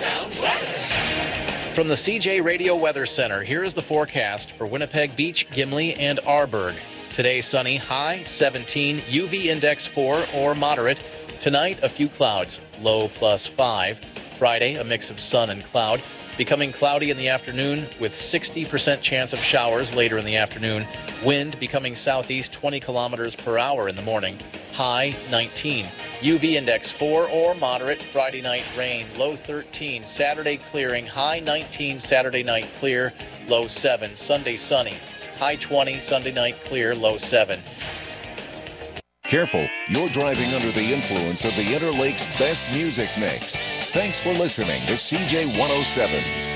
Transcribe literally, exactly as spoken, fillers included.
Chi-Town weather. From the C J Radio Weather Center, here is the forecast for Winnipeg Beach, Gimli, and Arborg. Today, sunny, high seventeen, U V index four or moderate. Tonight, a few clouds, low plus five. Friday, a mix of sun and cloud. Becoming cloudy in the afternoon with sixty percent chance of showers later in the afternoon. Wind becoming southeast twenty kilometers per hour in the morning. High nineteen. U V index four or moderate. Friday night rain. Low thirteen. Saturday clearing. High nineteen. Saturday night clear. Low seven. Sunday sunny. High twenty. Sunday night clear. Low seven. Careful, you're driving under the influence of the Interlake's best music mix. Thanks for listening to C J one oh seven.